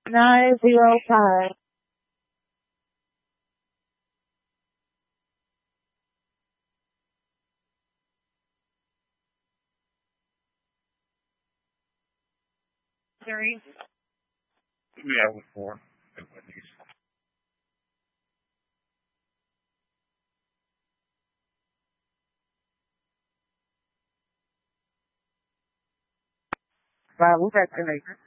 905. Three. Yeah, with four. At Wendy's. Wow, we're back to later.